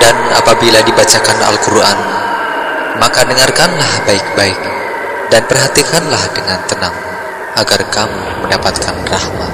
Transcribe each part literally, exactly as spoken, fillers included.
Dan apabila dibacakan Al-Quran, maka dengarkanlah baik-baik dan perhatikanlah dengan tenang, agar kamu mendapatkan rahmat.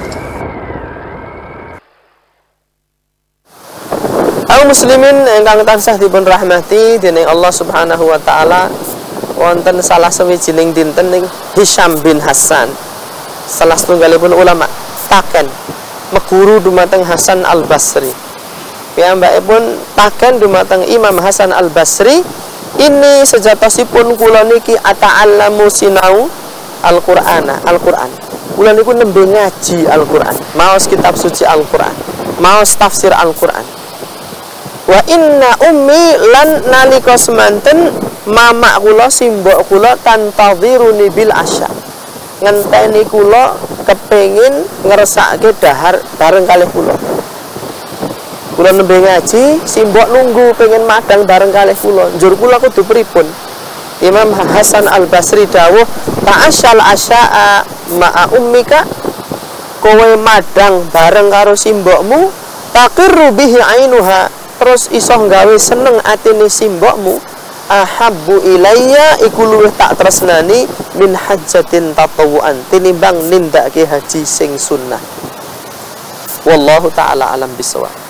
Kaum muslimin ingkang tansah dipun rahmati dening Allah Subhanahu wa taala, wonten salah sawijining dinten ning Hisham bin Hasan, salah setunggalipun ulama taken meguru dumateng Hasan Al-Basri. Piyambakipun taken dumateng Imam Hasan Al-Basri, ini sejatosipun kula niki ata'allamu sinau Al-Qur'ana, Al-Qur'an. Kula niku nembe ngaji Al-Qur'an, maos kitab suci Al-Qur'an, maos tafsir Al-Qur'an. Wa inna ummi lan nalika semanten mama kula simbok kula tantadhiruni bil asya. Ngenteni kula kepengin ngersake dahar bareng kalih kula. Kula nembe ngaji, simbok nunggu pengen madang bareng kalih kula. Njur kula kudu pripun? Imam Hasan Al-Basri dawuh, ta'asyal asya'a ma'a ummika, kowe madang bareng karo simbokmu, taqirru bihi ainuha, terus iso gawe seneng atine simbokmu, ahabbu ilayya iku luwih tak tresnani min hajjatin tatawuan, tinimbang nindakake haji sing sunnah. Wallahu taala alam bisawab.